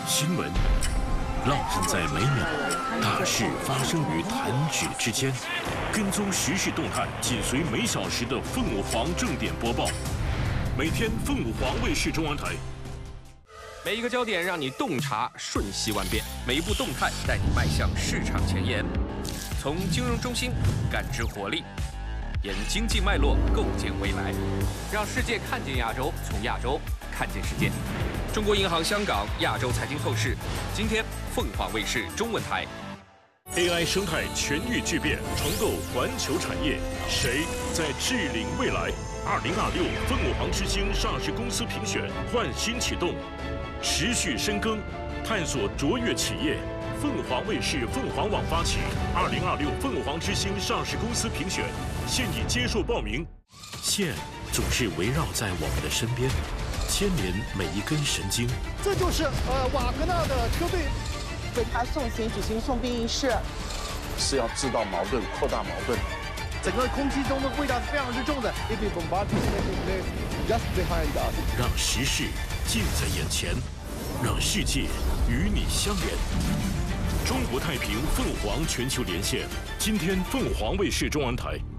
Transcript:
新闻浪漫在每秒，大事发生于弹指之间。跟踪时事动态，紧随每小时的凤凰正点播报。每天凤凰卫视中文台。 每一个焦点让你洞察瞬息万变，每一步动态带你迈向市场前沿。从金融中心感知活力，沿经济脉络构建未来，让世界看见亚洲，从亚洲看见世界。中国银行香港亚洲财经透视，今天凤凰卫视中文台。 AI 生态全域巨变，重构环球产业，谁在治领未来？2026凤凰之星上市公司评选焕新启动，持续深耕，探索卓越企业。凤凰卫视凤凰网发起2026凤凰之星上市公司评选，现已接受报名。线总是围绕在我们的身边，牵连每一根神经。 这就是瓦格纳的车队。 为他送行举行送殡仪式， 是要制造矛盾、扩大矛盾。 整个空气中的味道是非常之重的。Just behind us， 让时事近在眼前，让世界与你相连。中国太平凤凰全球连线，今天凤凰卫视中文台。